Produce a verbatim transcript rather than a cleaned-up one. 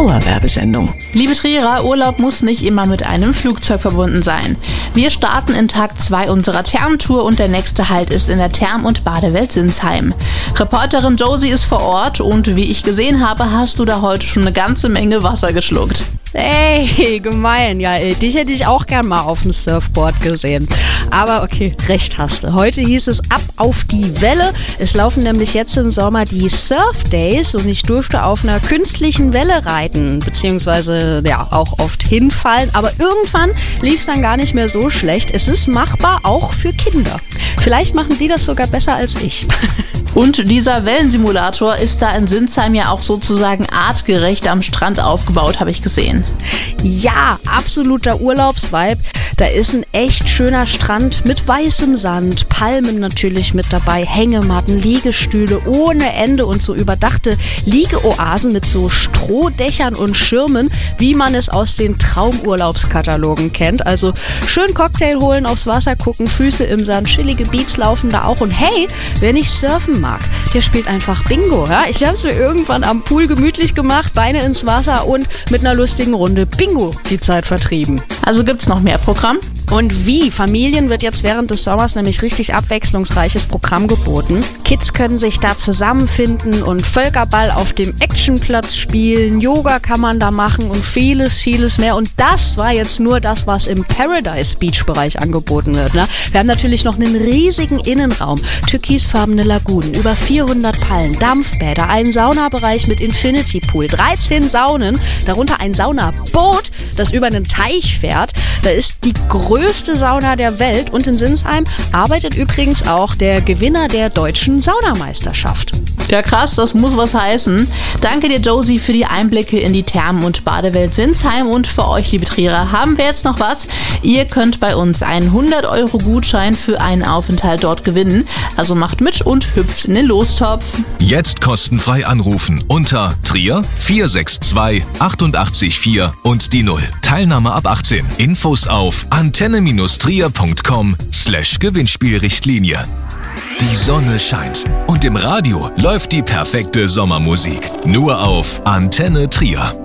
Dauerwerbesendung. Liebe Trierer, Urlaub muss nicht immer mit einem Flugzeug verbunden sein. Wir starten in Tag zwei unserer Thermtour und der nächste Halt ist in der Therm- und Badewelt Sinsheim. Reporterin Josie ist vor Ort und wie ich gesehen habe, hast du da heute schon eine ganze Menge Wasser geschluckt. Ey, gemein. Ja, ey, dich hätte ich auch gern mal auf dem Surfboard gesehen. Aber okay, recht hast du. Heute hieß es ab auf die Welle. Es laufen nämlich jetzt im Sommer die Surf Days und ich durfte auf einer künstlichen Welle reiten, beziehungsweise ja auch oft hinfallen. Aber irgendwann lief es dann gar nicht mehr so schlecht. Es ist machbar, auch für Kinder. Vielleicht machen die das sogar besser als ich. Und dieser Wellensimulator ist da in Sinsheim ja auch sozusagen artgerecht am Strand aufgebaut, habe ich gesehen. Ja, absoluter Urlaubsvibe. Da ist ein echt schöner Strand mit weißem Sand, Palmen natürlich mit dabei, Hängematten, Liegestühle ohne Ende und so überdachte Liegeoasen mit so Strohdächern und Schirmen, wie man es aus den Traumurlaubskatalogen kennt. Also schön Cocktail holen, aufs Wasser gucken, Füße im Sand, chillige Beats laufen da auch. Und hey, wer nicht surfen mag, der spielt einfach Bingo. Ja? Ich habe es mir irgendwann am Pool gemütlich gemacht, Beine ins Wasser und mit einer lustigen Runde Bingo die Zeit vertrieben. Also gibt's noch mehr Programm? Und wie? Familien wird jetzt während des Sommers nämlich richtig abwechslungsreiches Programm geboten. Kids können sich da zusammenfinden und Völkerball auf dem Actionplatz spielen, Yoga kann man da machen und vieles, vieles mehr. Und das war jetzt nur das, was im Paradise Beach Bereich angeboten wird. Ne? Wir haben natürlich noch einen riesigen Innenraum, türkisfarbene Lagunen, über vierhundert Pallen, Dampfbäder, einen Saunabereich mit Infinity Pool, dreizehn Saunen, darunter ein Saunaboot, das über einen Teich fährt. Da ist die größte Sauna der Welt und in Sinsheim arbeitet übrigens auch der Gewinner der deutschen Saunameisterschaft. Ja krass, das muss was heißen. Danke dir, Josie, für die Einblicke in die Thermen- und Badewelt Sinsheim. Und für euch, liebe Trierer, haben wir jetzt noch was. Ihr könnt bei uns einen hundert Euro Gutschein für einen Aufenthalt dort gewinnen. Also macht mit und hüpft in den Lostopf. Jetzt kostenfrei anrufen unter Trier vier sechs zwei acht acht vier und die null. Teilnahme ab achtzehn. Infos auf antenne-trier.com slash Gewinnspielrichtlinie. Die Sonne scheint und im Radio läuft die perfekte Sommermusik. Nur auf Antenne Trier.